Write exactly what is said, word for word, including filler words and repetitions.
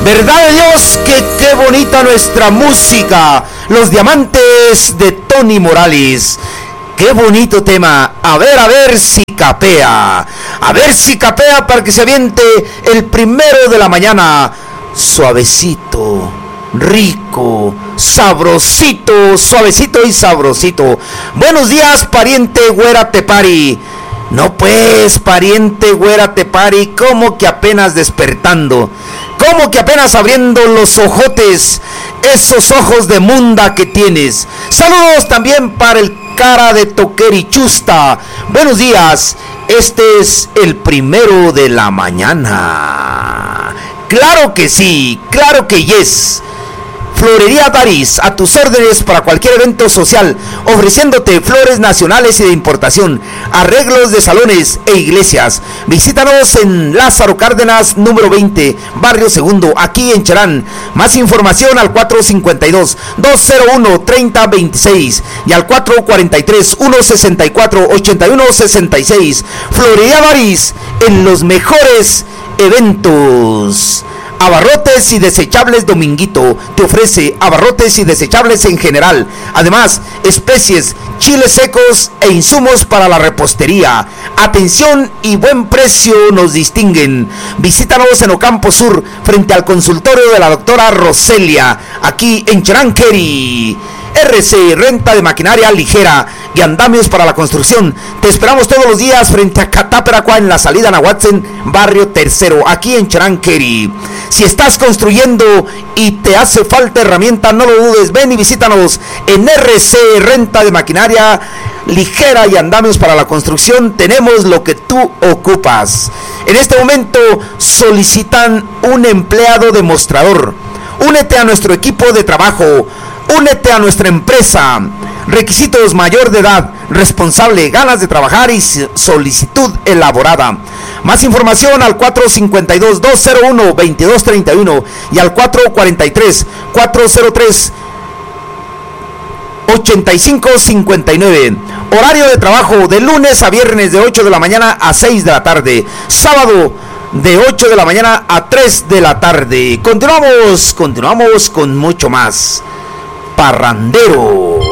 Verdad de Dios, que qué bonita nuestra música. Los Diamantes de Tony Morales. Qué bonito tema. A ver, a ver si capea. A ver si capea para que se aviente el primero de la mañana. Suavecito, rico, sabrosito, suavecito y sabrosito. Buenos días, pariente Güera Tepari. No pues, pariente Güera Tepari, como que apenas despertando, como que apenas abriendo los ojotes, esos ojos de munda que tienes. Saludos también para el cara de Toquerichusta. Buenos días, este es el primero de la mañana. Claro que sí, claro que yes. Florería Daris, a tus órdenes para cualquier evento social, ofreciéndote flores nacionales y de importación, arreglos de salones e iglesias. Visítanos en Lázaro Cárdenas, número veinte, Barrio Segundo, aquí en Cherán. Más información al cuatro cinco dos, dos cero uno, tres cero dos seis y al cuatro cuatro tres, uno seis cuatro, ocho uno seis seis. Florería Daris, en los mejores eventos. Abarrotes y Desechables Dominguito te ofrece abarrotes y desechables en general. Además, especies, chiles secos e insumos para la repostería. Atención y buen precio nos distinguen. Visítanos en Ocampo Sur, frente al consultorio de la doctora Roselia, aquí en Cheranqueri. R C, renta de maquinaria ligera y andamios para la construcción. Te esperamos todos los días frente a Cataperacua en la salida a Nahuatzen, barrio Tercero, aquí en Cheranqueri. Si estás construyendo y te hace falta herramienta, no lo dudes, ven y visítanos en R C, renta de maquinaria ligera y andamios para la construcción. Tenemos lo que tú ocupas. En este momento solicitan un empleado demostrador. Únete a nuestro equipo de trabajo. Únete a nuestra empresa. Requisitos: mayor de edad, responsable, ganas de trabajar y solicitud elaborada. Más información al cuatro cinco dos, dos cero uno, dos dos tres uno y al cuatro cuatro tres, cuatro cero tres, ocho cinco cinco nueve. Horario de trabajo de lunes a viernes de ocho de la mañana a seis de la tarde. Sábado de ocho de la mañana a tres de la tarde. Continuamos, continuamos con mucho más. Parrandero.